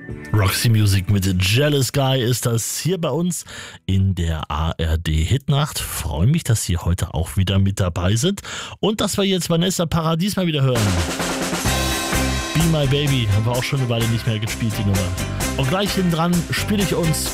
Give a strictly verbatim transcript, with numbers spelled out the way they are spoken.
Roxy Music mit Jealous Guy ist das hier bei uns in der A R D Hitnacht. Freue mich, dass Sie heute auch wieder mit dabei sind und dass wir jetzt Vanessa Paradis mal wieder hören. Be My Baby haben wir auch schon eine Weile nicht mehr gespielt, die Nummer. Und gleich hinten dran spiele ich uns